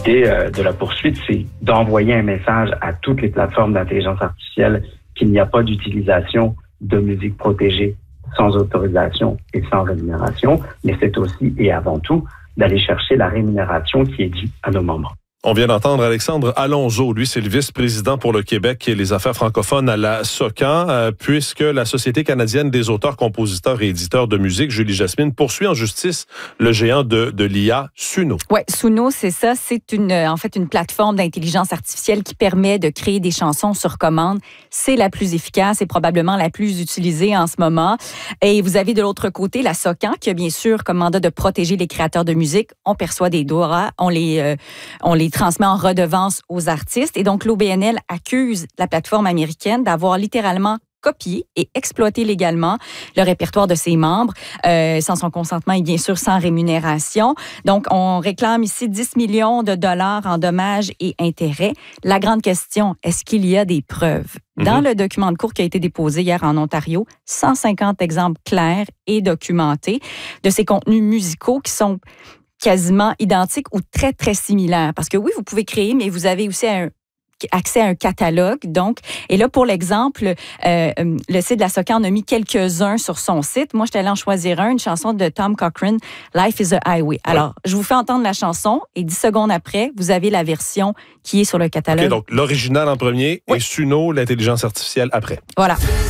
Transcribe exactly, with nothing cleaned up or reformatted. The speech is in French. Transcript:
l'idée euh, de la poursuite, c'est d'envoyer un message à toutes les plateformes d'intelligence artificielle qu'il n'y a pas d'utilisation de musique protégée sans autorisation et sans rémunération, mais c'est aussi et avant tout d'aller chercher la rémunération qui est due à nos membres. On vient d'entendre Alexandre Alonso. Lui, c'est le vice-président pour le Québec et les affaires francophones à la SOCAN, euh, puisque la Société canadienne des auteurs, compositeurs et éditeurs de musique, Julie Jasmine, poursuit en justice le géant de, de l'I A, Suno. Oui, Suno, c'est ça. C'est une, en fait une plateforme d'intelligence artificielle qui permet de créer des chansons sur commande. C'est la plus efficace et probablement la plus utilisée en ce moment. Et vous avez de l'autre côté la SOCAN, qui a bien sûr comme mandat de protéger les créateurs de musique. On perçoit des droits, on les, euh, on les transmet en redevance aux artistes. Et donc, l'O B N L accuse la plateforme américaine d'avoir littéralement copié et exploité légalement le répertoire de ses membres, euh, sans son consentement et bien sûr sans rémunération. Donc, on réclame ici dix millions de dollars en dommages et intérêts. La grande question, est-ce qu'il y a des preuves? Mm-hmm. Dans le document de cour qui a été déposé hier en Ontario, cent cinquante exemples clairs et documentés de ces contenus musicaux qui sont quasiment identiques ou très, très similaires. Parce que oui, vous pouvez créer, mais vous avez aussi un accès à un catalogue. Donc, et là, pour l'exemple, euh, le site de la SOCAN en a mis quelques-uns sur son site. Moi, j'étais allée en choisir un, une chanson de Tom Cochrane, Life is a Highway. Alors, ouais. je vous fais entendre la chanson et dix secondes après, vous avez la version qui est sur le catalogue. OK, donc l'original en premier oui. et Suno, l'intelligence artificielle après. Voilà.